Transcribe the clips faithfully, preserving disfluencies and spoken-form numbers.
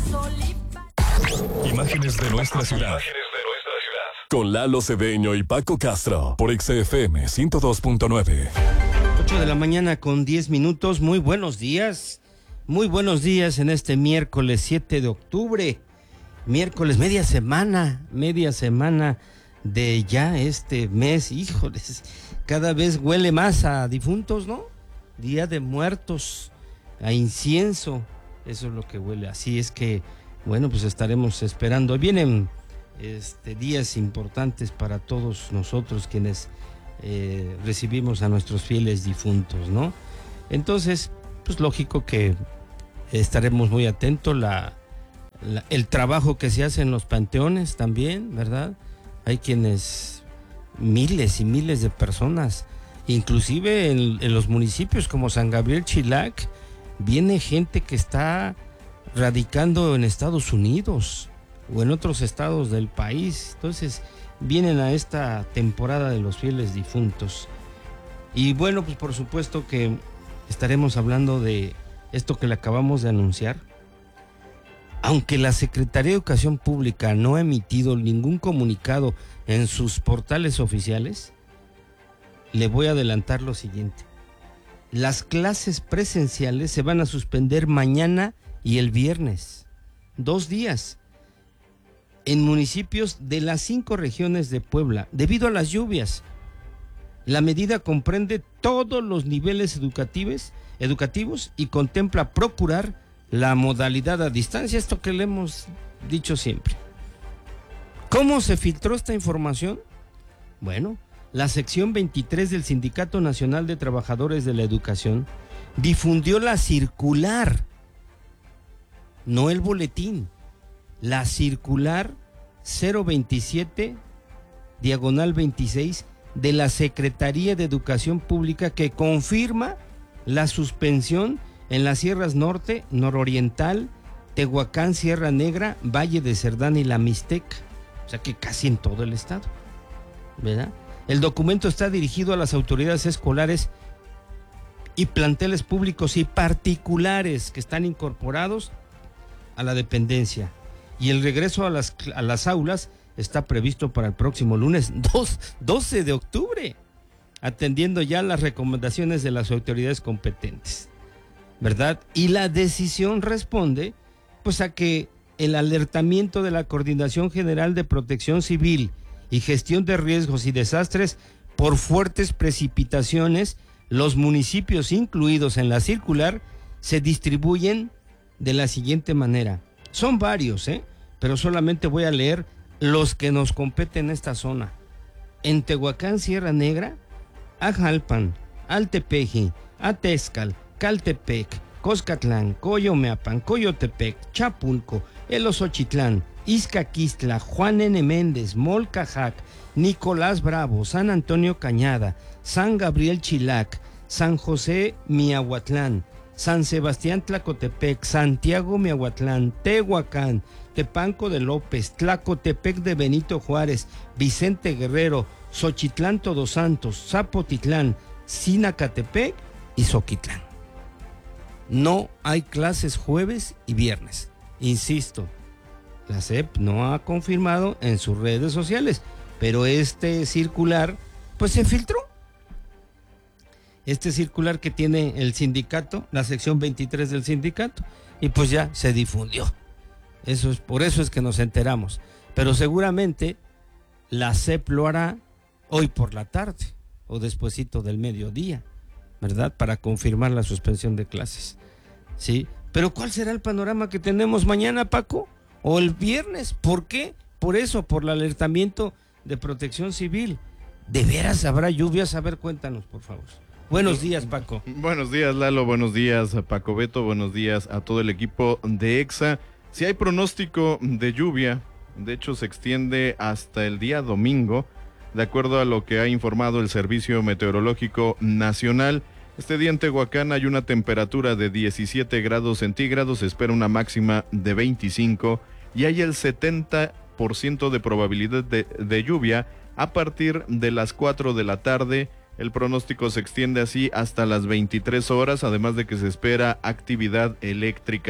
Imágenes de nuestra ciudad. Con Lalo Cedeño y Paco Castro por X F M ciento dos punto nueve. ocho de la mañana con diez minutos. Muy buenos días. Muy buenos días en este miércoles siete de octubre. Miércoles, media semana, media semana de ya este mes. Híjoles, cada vez huele más a difuntos, ¿no? Día de Muertos, a incienso. Eso es lo que huele. Así es que, bueno, pues estaremos esperando. Vienen Este, días importantes para todos nosotros quienes eh, recibimos a nuestros fieles difuntos, ¿no? Entonces, pues lógico que estaremos muy atentos, la, la, el trabajo que se hace en los panteones también, ¿verdad? Hay quienes, miles y miles de personas, inclusive en, en los municipios como San Gabriel Chilac, viene gente que está radicando en Estados Unidos o en otros estados del país. Entonces vienen a esta temporada de los fieles difuntos. Y bueno, pues por supuesto que estaremos hablando de esto que le acabamos de anunciar. Aunque la Secretaría de Educación Pública no ha emitido ningún comunicado en sus portales oficiales, le voy a adelantar lo siguiente. Las clases presenciales se van a suspender mañana y el viernes. Dos días. En municipios de las cinco regiones de Puebla, debido a las lluvias. La medida comprende todos los niveles educativos, educativos y contempla procurar la modalidad a distancia, esto que le hemos dicho siempre. ¿Cómo se filtró esta información? Bueno, la sección veintitrés del Sindicato Nacional de Trabajadores de la Educación difundió la circular, no el boletín. La circular cero veintisiete, diagonal veintiséis, de la Secretaría de Educación Pública que confirma la suspensión en las sierras norte, nororiental, Tehuacán, Sierra Negra, Valle de Cerdán y la Mixteca. O sea que casi en todo el estado, ¿verdad? El documento está dirigido a las autoridades escolares y planteles públicos y particulares que están incorporados a la dependencia. Y el regreso a las, a las aulas está previsto para el próximo lunes doce de octubre, atendiendo ya las recomendaciones de las autoridades competentes, ¿verdad? Y la decisión responde pues a que el alertamiento de la Coordinación General de Protección Civil y Gestión de Riesgos y Desastres por fuertes precipitaciones, los municipios incluidos en la circular se distribuyen de la siguiente manera. Son varios, ¿eh? Pero solamente voy a leer los que nos competen en esta zona. En Tehuacán, Sierra Negra, Ajalpan, Altepeji, Atezcal, Caltepec, Coscatlán, Coyomeapan, Coyotepec, Chapulco, El Osochitlán, Izcaquistla, Juan N. Méndez, Molcajac, Nicolás Bravo, San Antonio Cañada, San Gabriel Chilac, San José Miahuatlán, San Sebastián Tlacotepec, Santiago Miahuatlán, Tehuacán, Tepanco de López, Tlacotepec de Benito Juárez, Vicente Guerrero, Xochitlán Todos Santos, Zapotitlán, Sinacatepec y Zoquitlán. No hay clases jueves y viernes. Insisto, la S E P no ha confirmado en sus redes sociales, pero este circular pues se filtró. Este circular que tiene el sindicato, la sección veintitrés del sindicato, y pues ya se difundió. Eso es, por eso es que nos enteramos. Pero seguramente la S E P lo hará hoy por la tarde o despuesito del mediodía, ¿verdad? Para confirmar la suspensión de clases. ¿Sí? Pero ¿cuál será el panorama que tenemos mañana, Paco? ¿O el viernes? ¿Por qué? Por eso, por el alertamiento de Protección Civil. ¿De veras habrá lluvias? A ver, cuéntanos, por favor. Buenos días, Paco. Buenos días, Lalo. Buenos días, Paco Beto. Buenos días a todo el equipo de EXA. Si hay pronóstico de lluvia, de hecho se extiende hasta el día domingo, de acuerdo a lo que ha informado el Servicio Meteorológico Nacional. Este día en Tehuacán hay una temperatura de diecisiete grados centígrados, se espera una máxima de veinticinco y hay el setenta por ciento de probabilidad de, de lluvia a partir de las cuatro de la tarde. El pronóstico se extiende así hasta las veintitrés horas, además de que se espera actividad eléctrica.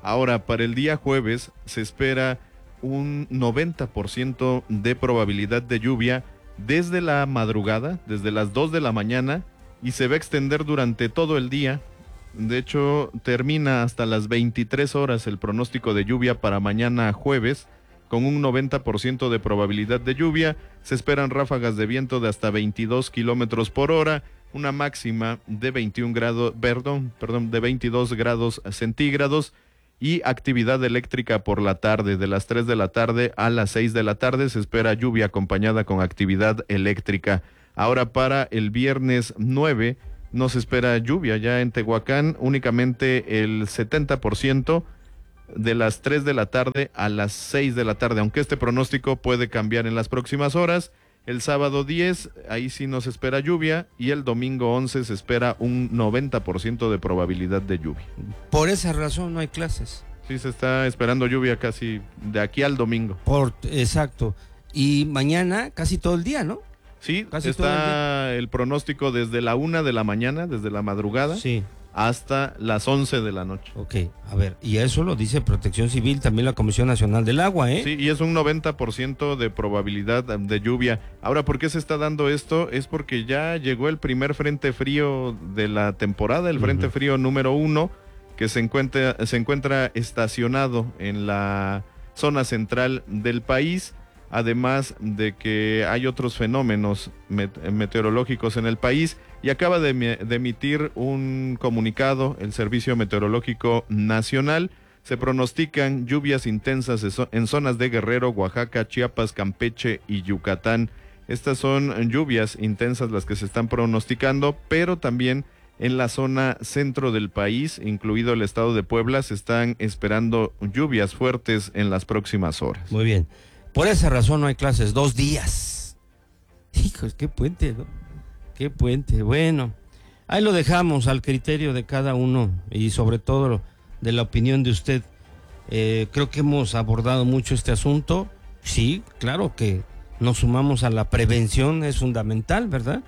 Ahora, para el día jueves se espera un noventa por ciento de probabilidad de lluvia desde la madrugada, desde las dos de la mañana, y se va a extender durante todo el día. De hecho, termina hasta las veintitrés horas el pronóstico de lluvia para mañana jueves, con un noventa por ciento de probabilidad de lluvia. Se esperan ráfagas de viento de hasta veintidós kilómetros por hora, una máxima de veintiún grados, perdón, perdón, de veintidós grados centígrados, y actividad eléctrica por la tarde. De las tres de la tarde a las seis de la tarde se espera lluvia acompañada con actividad eléctrica. Ahora, para el viernes nueve no se espera lluvia ya en Tehuacán, únicamente el setenta por ciento de las tres de la tarde a las seis de la tarde, aunque este pronóstico puede cambiar en las próximas horas. El sábado diez, ahí sí no se espera lluvia, y el domingo once se espera un noventa por ciento de probabilidad de lluvia. Por esa razón no hay clases. Sí, se está esperando lluvia casi de aquí al domingo. Por, exacto. Y mañana casi todo el día, ¿no? Sí, casi está el, el pronóstico desde la una de la mañana, desde la madrugada, sí, hasta las once de la noche. Ok, a ver, y eso lo dice Protección Civil, también la Comisión Nacional del Agua, ¿eh? Sí, y es un noventa por ciento de probabilidad de lluvia. Ahora, ¿por qué se está dando esto? Es porque ya llegó el primer frente frío de la temporada, el frente uh-huh. frío número uno, que se encuentra, se encuentra estacionado en la zona central del país, además de que hay otros fenómenos met- meteorológicos en el país, y acaba de, de emitir un comunicado el Servicio Meteorológico Nacional. Se pronostican lluvias intensas en zonas de Guerrero, Oaxaca, Chiapas, Campeche y Yucatán. Estas son lluvias intensas las que se están pronosticando, pero también en la zona centro del país, incluido el estado de Puebla, se están esperando lluvias fuertes en las próximas horas. Muy bien. Por esa razón no hay clases, dos días. Hijos, qué puente, ¿no? Qué puente. Bueno, ahí lo dejamos al criterio de cada uno y sobre todo de la opinión de usted. Eh, creo que hemos abordado mucho este asunto. Sí, claro que nos sumamos a la prevención, es fundamental, ¿verdad?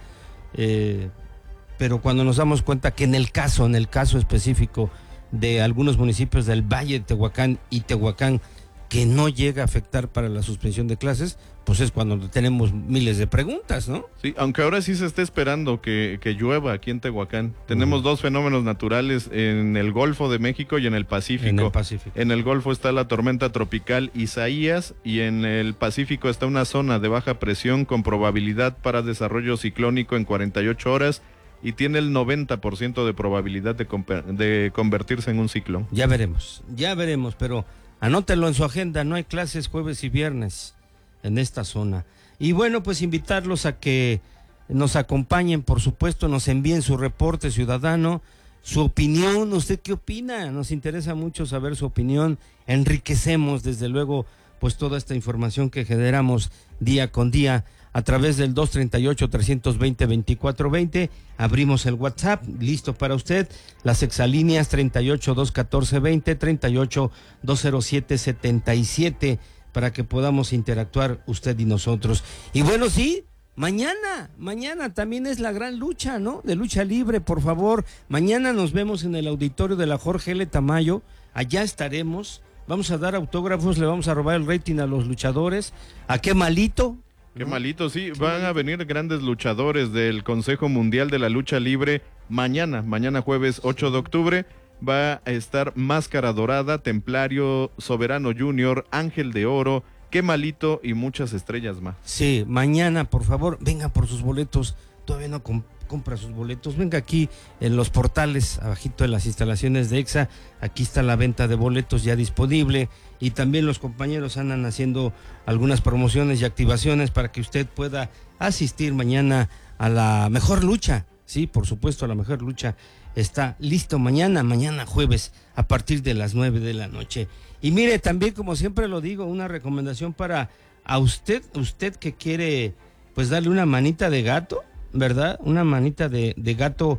Eh, pero cuando nos damos cuenta que en el caso, en el caso específico de algunos municipios del Valle de Tehuacán y Tehuacán, que no llega a afectar para la suspensión de clases, pues es cuando tenemos miles de preguntas, ¿no? Sí, aunque ahora sí se está esperando que, que llueva aquí en Tehuacán. Tenemos uh-huh. dos fenómenos naturales en el Golfo de México y en el Pacífico. En el Pacífico. En el Golfo está la tormenta tropical Isaías, y en el Pacífico está una zona de baja presión con probabilidad para desarrollo ciclónico en cuarenta y ocho horas, y tiene el noventa por ciento de probabilidad de, de convertirse en un ciclón. Ya veremos, ya veremos, pero anótelo en su agenda, no hay clases jueves y viernes en esta zona. Y bueno, pues invitarlos a que nos acompañen, por supuesto, nos envíen su reporte ciudadano, su opinión. ¿Usted qué opina? Nos interesa mucho saber su opinión. Enriquecemos, desde luego, pues toda esta información que generamos día con día a través del dos treinta y ocho, trescientos veinte, veinticuatro veinte. Abrimos el WhatsApp, listo para usted. Las exalíneas treinta y ocho, doscientos catorce, veinte, treinta y ocho, doscientos siete, setenta y siete, para que podamos interactuar usted y nosotros. Y bueno, sí, mañana, mañana también es la gran lucha, ¿no? De lucha libre, por favor. Mañana nos vemos en el auditorio de la Jorge L. Tamayo. Allá estaremos. Vamos a dar autógrafos, le vamos a robar el rating a los luchadores. ¿A qué malito? Qué malito, sí. Van a venir grandes luchadores del Consejo Mundial de la Lucha Libre mañana, mañana jueves ocho de octubre. Va a estar Máscara Dorada, Templario, Soberano Junior, Ángel de Oro, Qué Malito y muchas estrellas más. Sí, mañana, por favor, venga por sus boletos. Todavía no comp- compra sus boletos. Venga aquí en los portales, abajito de las instalaciones de EXA. Aquí está la venta de boletos ya disponible. Y también los compañeros andan haciendo algunas promociones y activaciones para que usted pueda asistir mañana a la mejor lucha. Sí, por supuesto, a la mejor lucha está listo mañana, mañana jueves, a partir de las nueve de la noche. Y mire, también, como siempre lo digo, una recomendación para a usted, usted que quiere, pues darle una manita de gato, ¿verdad? Una manita de, de gato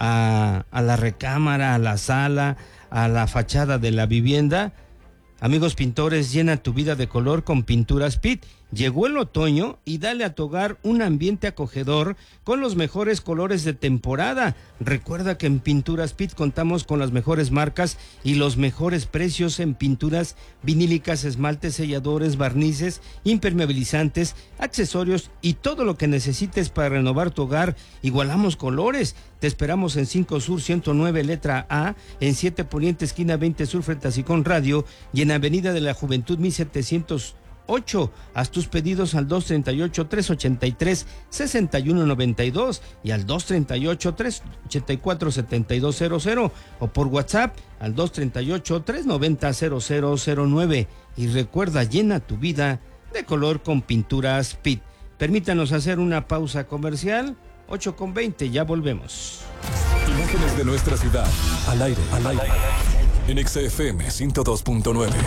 a, a la recámara, a la sala, a la fachada de la vivienda. Amigos pintores, llena tu vida de color con Pinturas Pit. Llegó el otoño y dale a tu hogar un ambiente acogedor con los mejores colores de temporada. Recuerda que en Pinturas Pitt contamos con las mejores marcas y los mejores precios en pinturas vinílicas, esmaltes, selladores, barnices, impermeabilizantes, accesorios y todo lo que necesites para renovar tu hogar. Igualamos colores. Te esperamos en cinco Sur ciento nueve letra A, en siete Poniente esquina veinte Sur frente a Sicón Radio y en Avenida de la Juventud mil setecientos ocho. Haz tus pedidos al dos treinta y ocho, trescientos ochenta y tres, sesenta y uno noventa y dos y al dos treinta y ocho, trescientos ochenta y cuatro, setenta y dos cero cero o por WhatsApp al dos treinta y ocho, trescientos noventa, cero cero cero nueve. Y recuerda, llena tu vida de color con Pinturas Pitt. Permítanos hacer una pausa comercial. ocho con veinte, ya volvemos. Imágenes de nuestra ciudad, al aire, al aire, en Exa F M ciento dos punto nueve.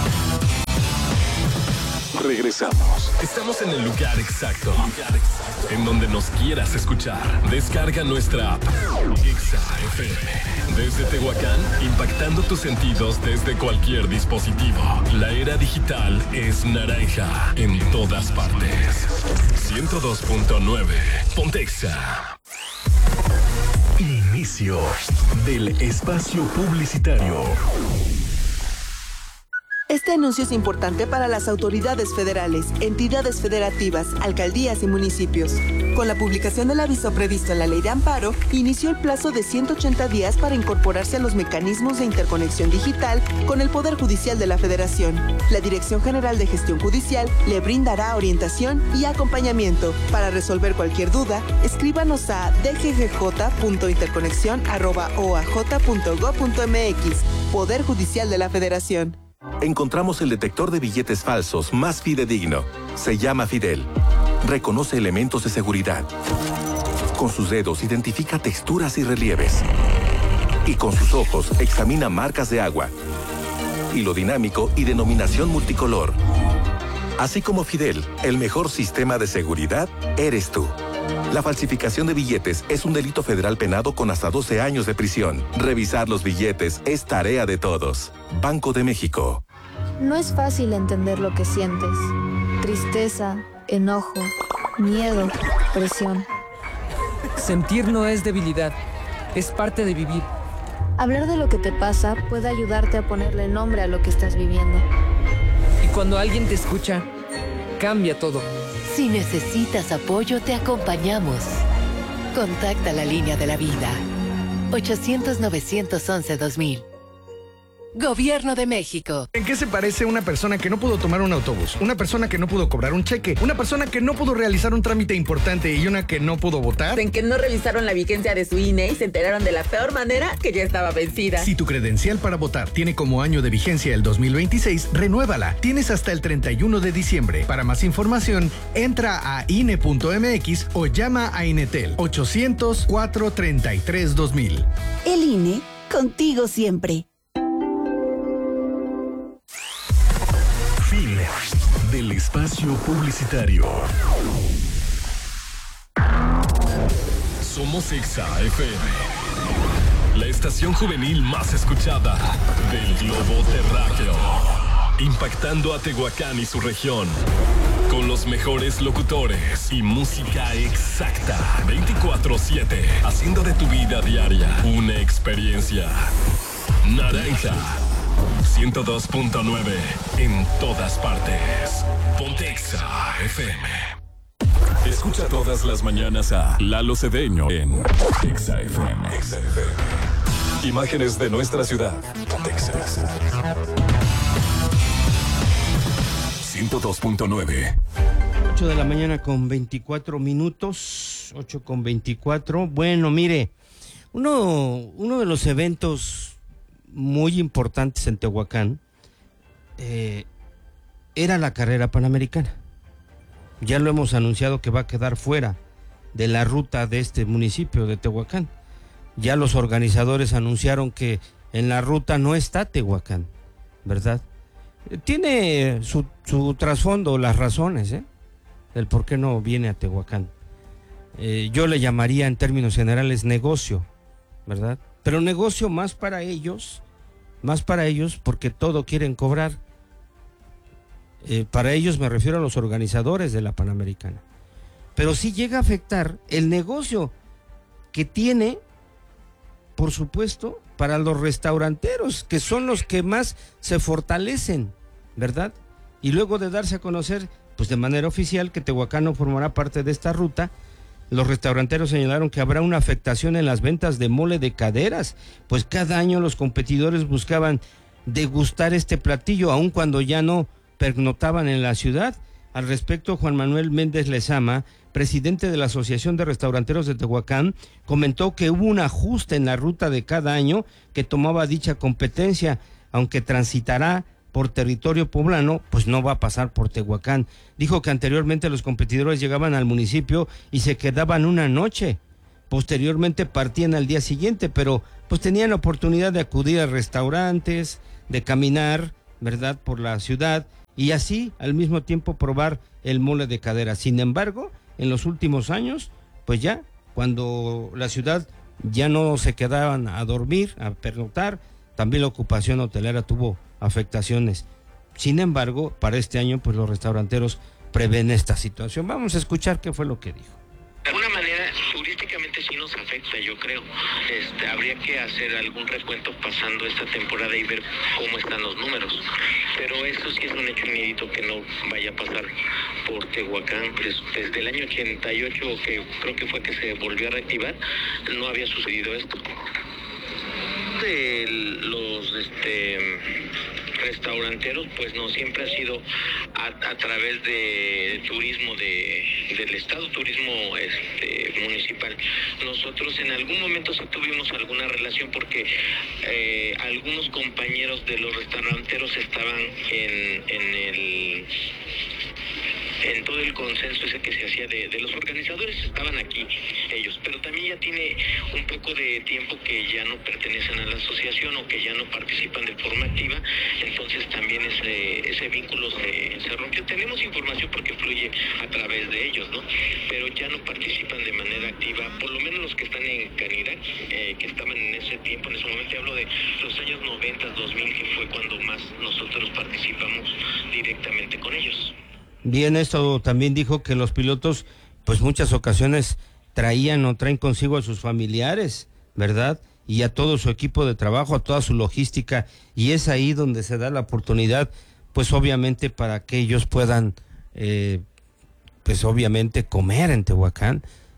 Regresamos. Estamos en el lugar exacto, en donde nos quieras escuchar. Descarga nuestra app Exa F M. Desde Tehuacán, impactando tus sentidos desde cualquier dispositivo. La era digital es naranja en todas partes. ciento dos punto nueve. Ponte Exa. Inicio del espacio publicitario. Este anuncio es importante para las autoridades federales, entidades federativas, alcaldías y municipios. Con la publicación del aviso previsto en la Ley de Amparo, inició el plazo de ciento ochenta días para incorporarse a los mecanismos de interconexión digital con el Poder Judicial de la Federación. La Dirección General de Gestión Judicial le brindará orientación y acompañamiento. Para resolver cualquier duda, escríbanos a d g g j punto interconexión arroba o a j punto gob punto m x. Poder Judicial de la Federación. Encontramos el detector de billetes falsos más fidedigno. Se llama Fidel. Reconoce elementos de seguridad. Con sus dedos identifica texturas y relieves. Y con sus ojos examina marcas de agua. Hilo dinámico y denominación multicolor. Así como Fidel, el mejor sistema de seguridad eres tú. La falsificación de billetes es un delito federal penado con hasta doce años de prisión. Revisar los billetes es tarea de todos. Banco de México. No es fácil entender lo que sientes. Tristeza, enojo, miedo, presión. Sentir no es debilidad, es parte de vivir. Hablar de lo que te pasa puede ayudarte a ponerle nombre a lo que estás viviendo. Y cuando alguien te escucha, cambia todo. Si necesitas apoyo, te acompañamos. Contacta la línea de la vida. ochocientos, novecientos once, dos mil. Gobierno de México. ¿En qué se parece una persona que no pudo tomar un autobús? Una persona que no pudo cobrar un cheque. Una persona que no pudo realizar un trámite importante y una que no pudo votar. En que no revisaron la vigencia de su I N E y se enteraron de la peor manera que ya estaba vencida. Si tu credencial para votar tiene como año de vigencia el dos mil veintiséis, renuévala. Tienes hasta el treinta y uno de diciembre. Para más información, entra a I N E punto m x o llama a Inetel ochocientos, cuatrocientos treinta y tres, dos mil. El I N E, contigo siempre. Fin del espacio publicitario. Somos Exa F M, la estación juvenil más escuchada del globo terráqueo, impactando a Tehuacán y su región, con los mejores locutores y música exacta, veinticuatro siete, haciendo de tu vida diaria una experiencia. Naranja ciento dos punto nueve en todas partes. Ponte Exa F M. Escucha todas las mañanas a Lalo Cedeño en Exa F M. Exa F M. Imágenes de nuestra ciudad. Ponte Exa. ciento dos punto nueve. ocho de la mañana con veinticuatro minutos. ocho con veinticuatro. Bueno, mire, uno, uno de los eventos muy importantes en Tehuacán eh, era la carrera panamericana. Ya lo hemos anunciado que va a quedar fuera de la ruta de este municipio de Tehuacán. Ya los organizadores anunciaron que en la ruta no está Tehuacán, ¿verdad? Eh, tiene su, su trasfondo, las razones, ¿eh? El por qué no viene a Tehuacán. Eh, yo le llamaría en términos generales negocio, ¿verdad? Pero negocio más para ellos, más para ellos porque todo quieren cobrar. Eh, para ellos me refiero a los organizadores de la Panamericana. Pero sí llega a afectar el negocio que tiene, por supuesto, para los restauranteros, que son los que más se fortalecen, ¿verdad? Y luego de darse a conocer, pues de manera oficial, que Tehuacán no formará parte de esta ruta, los restauranteros señalaron que habrá una afectación en las ventas de mole de caderas, pues cada año los competidores buscaban degustar este platillo, aun cuando ya no pernotaban en la ciudad. Al respecto, Juan Manuel Méndez Lezama, presidente de la Asociación de Restauranteros de Tehuacán, comentó que hubo un ajuste en la ruta de cada año que tomaba dicha competencia, aunque transitará por territorio poblano, pues no va a pasar por Tehuacán. Dijo que anteriormente los competidores llegaban al municipio y se quedaban una noche, posteriormente partían al día siguiente, pero pues tenían la oportunidad de acudir a restaurantes, de caminar, ¿verdad?, por la ciudad, y así al mismo tiempo probar el mole de cadera. Sin embargo, en los últimos años, pues ya, cuando la ciudad ya no se quedaban a dormir, a pernoctar, también la ocupación hotelera tuvo afectaciones. Sin embargo, para este año, pues los restauranteros prevén esta situación. Vamos a escuchar qué fue lo que dijo. De alguna manera, turísticamente sí nos afecta, yo creo. Este, habría que hacer algún recuento pasando esta temporada y ver cómo están los números. Pero esto sí es un hecho inédito que no vaya a pasar por Tehuacán. Pues, desde el año ochenta y ocho, que creo que fue que se volvió a reactivar, no había sucedido esto. De los este, restauranteros, pues no, siempre ha sido a, a través de turismo de, del estado, turismo este, municipal. Nosotros en algún momento sí tuvimos alguna relación porque eh, algunos compañeros de los restauranteros estaban en, en el... en todo el consenso ese que se hacía de, de los organizadores, estaban aquí ellos, pero también ya tiene un poco de tiempo que ya no pertenecen a la asociación o que ya no participan de forma activa, entonces también ese, ese vínculo se, se rompió. Tenemos información porque fluye a través de ellos, ¿no? Pero ya no participan de manera activa, por lo menos los que están en Canidad, eh, que estaban en ese tiempo, en ese momento, hablo de los años noventa, dos mil, que fue cuando más nosotros participamos directamente con ellos. Bien, esto también dijo que los pilotos, pues muchas ocasiones traían o traen consigo a sus familiares, ¿verdad? Y a todo su equipo de trabajo, a toda su logística, y es ahí donde se da la oportunidad, pues obviamente para que ellos puedan, eh, pues obviamente comer en Tehuacán,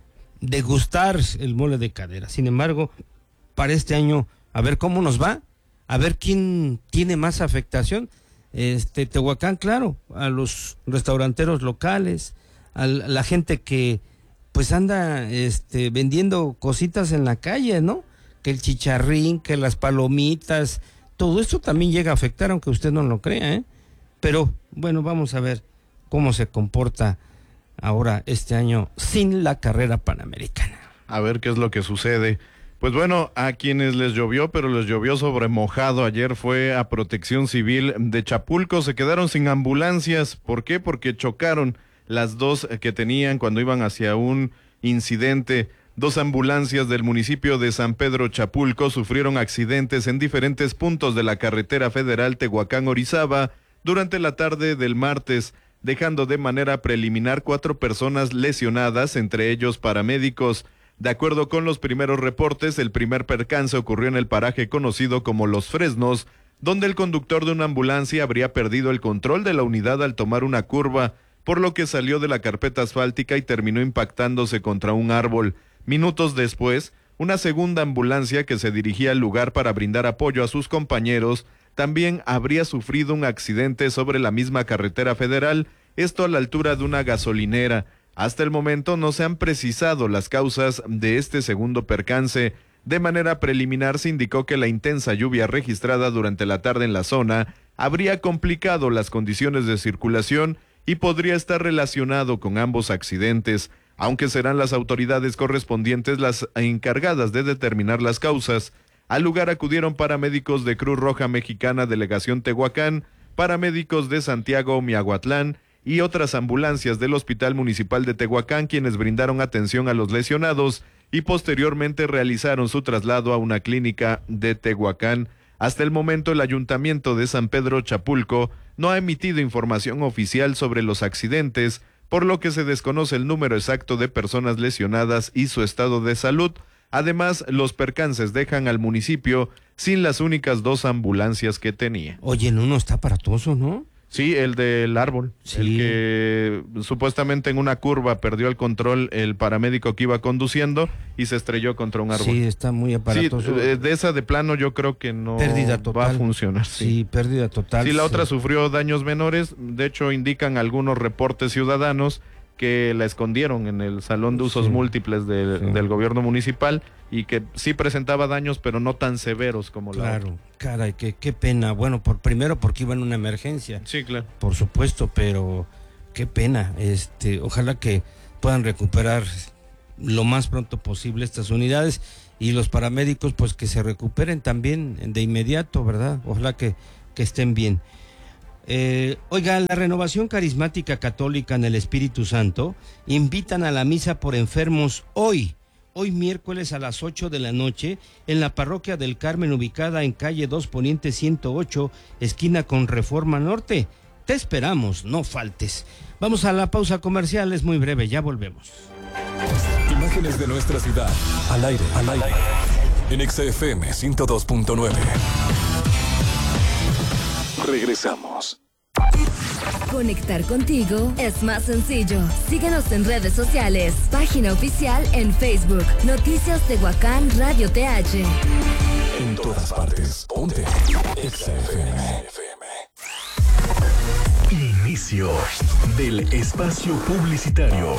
degustar el mole de cadera. Sin embargo, para este año, a ver cómo nos va, a ver quién tiene más afectación. Este, Tehuacán, claro, a los restauranteros locales, a la gente que pues anda este, vendiendo cositas en la calle, ¿no? Que el chicharrín, que las palomitas, todo esto también llega a afectar, aunque usted no lo crea, ¿eh? Pero bueno, vamos a ver cómo se comporta ahora este año sin la carrera panamericana. A ver qué es lo que sucede. Pues bueno, a quienes les llovió, pero les llovió sobre mojado ayer, fue a Protección Civil de Chapulco. Se quedaron sin ambulancias. ¿Por qué? Porque chocaron las dos que tenían cuando iban hacia un incidente. Dos ambulancias del municipio de San Pedro Chapulco sufrieron accidentes en diferentes puntos de la carretera federal Tehuacán-Orizaba durante la tarde del martes, dejando de manera preliminar cuatro personas lesionadas, entre ellos paramédicos. De acuerdo con los primeros reportes, el primer percance ocurrió en el paraje conocido como Los Fresnos, donde el conductor de una ambulancia habría perdido el control de la unidad al tomar una curva, por lo que salió de la carpeta asfáltica y terminó impactándose contra un árbol. Minutos después, una segunda ambulancia que se dirigía al lugar para brindar apoyo a sus compañeros también habría sufrido un accidente sobre la misma carretera federal, esto a la altura de una gasolinera. Hasta el momento no se han precisado las causas de este segundo percance. De manera preliminar se indicó que la intensa lluvia registrada durante la tarde en la zona habría complicado las condiciones de circulación y podría estar relacionado con ambos accidentes, aunque serán las autoridades correspondientes las encargadas de determinar las causas. Al lugar acudieron paramédicos de Cruz Roja Mexicana Delegación Tehuacán, paramédicos de Santiago Miahuatlán y otras ambulancias del Hospital Municipal de Tehuacán, quienes brindaron atención a los lesionados y posteriormente realizaron su traslado a una clínica de Tehuacán. Hasta el momento, el Ayuntamiento de San Pedro Chapulco no ha emitido información oficial sobre los accidentes, por lo que se desconoce el número exacto de personas lesionadas y su estado de salud. Además, los percances dejan al municipio sin las únicas dos ambulancias que tenía. Oye, el uno está aparatoso, ¿no? Sí, el del árbol, sí. El que supuestamente en una curva perdió el control el paramédico que iba conduciendo y se estrelló contra un árbol. Sí, está muy aparatoso. Sí, de esa de plano yo creo que no pérdida total. Va a funcionar. Sí, sí pérdida total. Sí, la sí. otra sufrió daños menores, de hecho indican algunos reportes ciudadanos que la escondieron en el salón de usos sí. múltiples de, sí. del gobierno municipal y que sí presentaba daños, pero no tan severos como claro, la otra. Claro, caray, qué, qué pena. Bueno, por primero porque iba en una emergencia. Sí, claro. Por supuesto, pero qué pena. Este, ojalá que puedan recuperar lo más pronto posible estas unidades y los paramédicos, pues que se recuperen también de inmediato, ¿verdad? Ojalá que, que estén bien. Eh, oiga, la Renovación Carismática Católica en el Espíritu Santo invitan a la misa por enfermos hoy, hoy miércoles a las ocho de la noche, en la Parroquia del Carmen, ubicada en calle dos Poniente ciento ocho, esquina con Reforma Norte. Te esperamos, no faltes. Vamos a la pausa comercial, es muy breve, ya volvemos. Imágenes de nuestra ciudad, al aire, al aire, en Exa F M ciento dos punto nueve. Regresamos. Conectar contigo es más sencillo. Síguenos en redes sociales. Página oficial en Facebook. Noticias Tehuacán Radio T H. En todas partes. Ponte Exa F M. Inicio del espacio publicitario.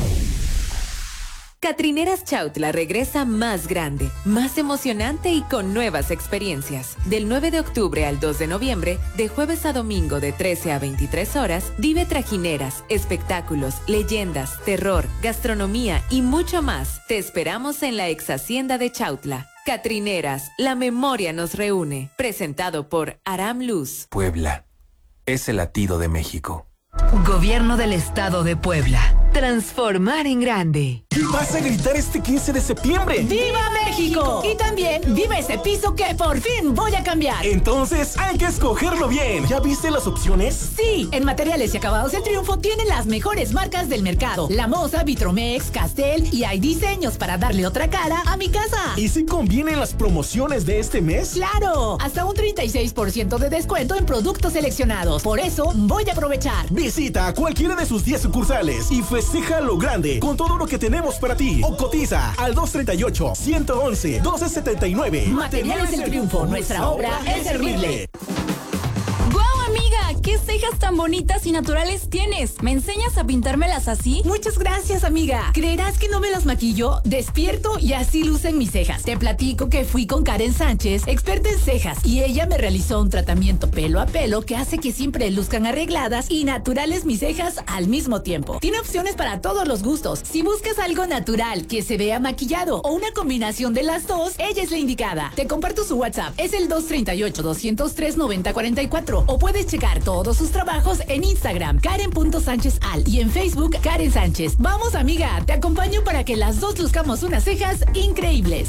Catrineras Chautla regresa más grande, más emocionante y con nuevas experiencias. Del nueve de octubre al dos de noviembre, de jueves a domingo de trece a veintitrés horas, vive trajineras, espectáculos, leyendas, terror, gastronomía y mucho más. Te esperamos en la ex hacienda de Chautla. Catrineras, la memoria nos reúne. Presentado por Aram Luz. Puebla es el latido de México. Gobierno del Estado de Puebla. Transformar en grande. ¿Qué vas a gritar este quince de septiembre? ¡Viva México! Y también, ¡viva ese piso que por fin voy a cambiar! Entonces, hay que escogerlo bien. ¿Ya viste las opciones? Sí, en Materiales y Acabados El Triunfo tienen las mejores marcas del mercado. La Moza, Vitromex, Castel y hay diseños para darle otra cara a mi casa. ¿Y si convienen las promociones de este mes? ¡Claro! Hasta un treinta y seis por ciento de descuento en productos seleccionados. Por eso, voy a aprovechar. Visita cualquiera de sus diez sucursales y festeja lo grande con todo lo que tenemos para ti. O cotiza al dos treinta y ocho, ciento once, doce setenta y nueve. Materiales El Triunfo, nuestra obra es servirle. ¡Guau, amiga! ¿Qué cejas tan bonitas y naturales tienes? ¿Me enseñas a pintármelas así? Muchas gracias, amiga. ¿Creerás que no me las maquillo? Despierto y así lucen mis cejas. Te platico que fui con Karen Sánchez, experta en cejas, y ella me realizó un tratamiento pelo a pelo que hace que siempre luzcan arregladas y naturales mis cejas al mismo tiempo. Tiene opciones para todos los gustos. Si buscas algo natural que se vea maquillado o una combinación de las dos, ella es la indicada. Te comparto su WhatsApp. Es el dos treinta y ocho, doscientos tres, noventa cuarenta y cuatro. O puedes checar todos sus trabajos en Instagram, Karen punto Sánchez Al, y en Facebook, Karen Sánchez. Vamos, amiga, te acompaño para que las dos luzcamos unas cejas increíbles.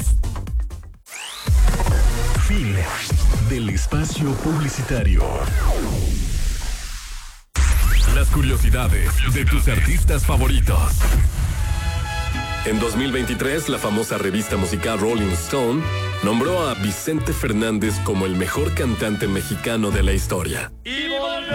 Fin del espacio publicitario. Las curiosidades de tus artistas favoritos. En dos mil veintitrés, la famosa revista musical Rolling Stone nombró a Vicente Fernández como el mejor cantante mexicano de la historia. Y